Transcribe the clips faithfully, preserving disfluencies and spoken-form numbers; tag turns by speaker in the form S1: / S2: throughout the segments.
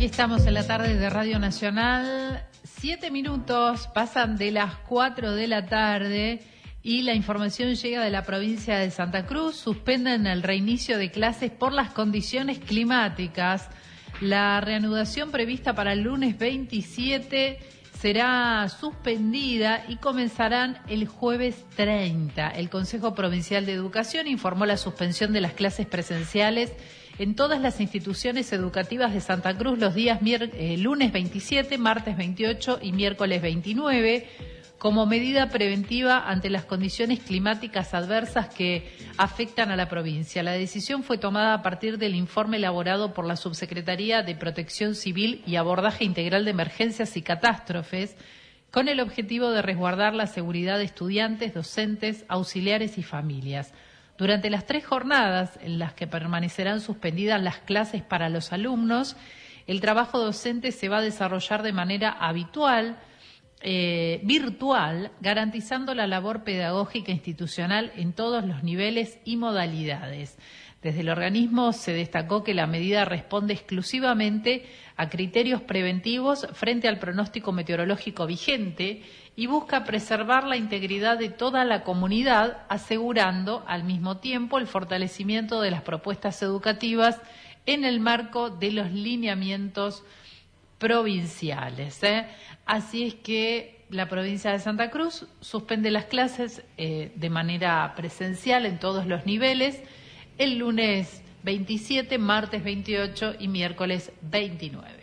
S1: Aquí estamos en la tarde de Radio Nacional. Siete minutos pasan de las cuatro de la tarde y la información llega de la provincia de Santa Cruz. Suspenden el reinicio de clases por las condiciones climáticas. La reanudación prevista para el lunes veintisiete será suspendida y comenzarán el jueves treinta. El Consejo Provincial de Educación informó la suspensión de las clases presenciales en todas las instituciones educativas de Santa Cruz los días eh, lunes veintisiete, martes veintiocho y miércoles veintinueve, como medida preventiva ante las condiciones climáticas adversas que afectan a la provincia. La decisión fue tomada a partir del informe elaborado por la Subsecretaría de Protección Civil y Abordaje Integral de Emergencias y Catástrofes, con el objetivo de resguardar la seguridad de estudiantes, docentes, auxiliares y familias. Durante las tres jornadas en las que permanecerán suspendidas las clases para los alumnos, el trabajo docente se va a desarrollar de manera habitual, eh, virtual, garantizando la labor pedagógica institucional en todos los niveles y modalidades. Desde el organismo se destacó que la medida responde exclusivamente a criterios preventivos frente al pronóstico meteorológico vigente y busca preservar la integridad de toda la comunidad, asegurando al mismo tiempo el fortalecimiento de las propuestas educativas en el marco de los lineamientos provinciales, ¿eh? Así es que la provincia de Santa Cruz suspende las clases eh, de manera presencial en todos los niveles el lunes veintisiete, martes veintiocho y miércoles veintinueve.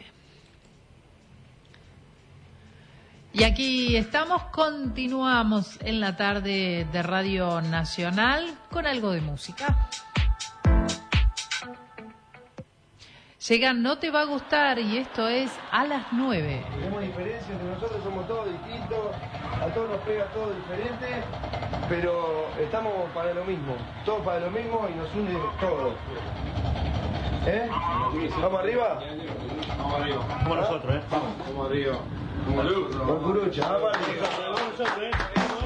S1: Y aquí estamos, continuamos en la tarde de Radio Nacional con algo de música. Llega No Te Va a Gustar y esto es a las nueve.
S2: Tenemos diferencias entre nosotros, somos todos distintos, a todos nos pega todo diferente, pero estamos para lo mismo, todos para lo mismo y nos une todo. ¿Eh? ¿Vamos arriba?
S3: Vamos arriba. Como nosotros, ¿eh? Vamos. Vamos arriba. Como Lucho.
S2: Con Curucha, vamos arriba.
S3: Vamos nosotros, ¿eh?